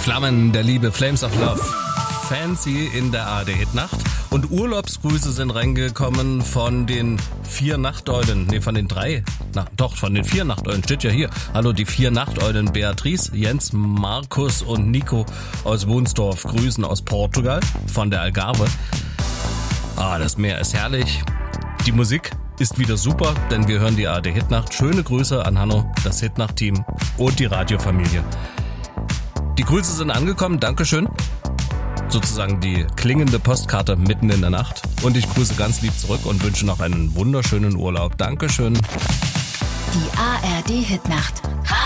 Flammen der Liebe, Flames of Love. Fancy in der ARD-Hitnacht. Und Urlaubsgrüße sind reingekommen von den 4 Nachteulen. Nee, von den 3. Von den 4 Nachteulen. Steht ja hier. Hallo, die 4 Nachteulen. Beatrice, Jens, Markus und Nico aus Wunsdorf grüßen aus Portugal von der Algarve. Das Meer ist herrlich. Die Musik ist wieder super, denn wir hören die ARD-Hitnacht. Schöne Grüße an Hanno, das Hitnacht-Team und die Radiofamilie. Die Grüße sind angekommen. Dankeschön. Sozusagen die klingende Postkarte mitten in der Nacht. Und ich grüße ganz lieb zurück und wünsche noch einen wunderschönen Urlaub. Dankeschön. Die ARD-Hitnacht.